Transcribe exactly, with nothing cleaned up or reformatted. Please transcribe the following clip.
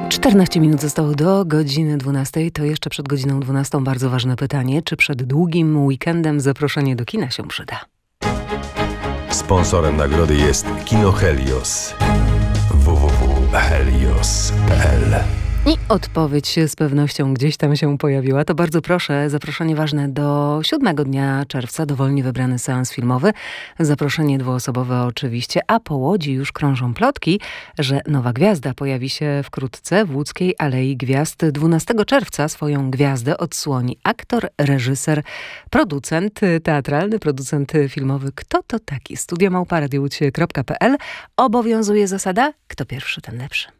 czternaście minut zostało do godziny dwunastej. To jeszcze przed godziną dwunastą bardzo ważne pytanie. Czy przed długim weekendem zaproszenie do kina się przyda? Sponsorem nagrody jest Kino Helios. w w w kropka helios kropka p l. I odpowiedź z pewnością gdzieś tam się pojawiła. To bardzo proszę, zaproszenie ważne do siódmego dnia czerwca, dowolnie wybrany seans filmowy. Zaproszenie dwuosobowe oczywiście, a po Łodzi już krążą plotki, że nowa gwiazda pojawi się wkrótce w łódzkiej Alei Gwiazd. dwunastego czerwca swoją gwiazdę odsłoni aktor, reżyser, producent teatralny, producent filmowy. Kto to taki? studio małpa radio łódź kropka p l. Obowiązuje zasada, kto pierwszy, ten lepszy.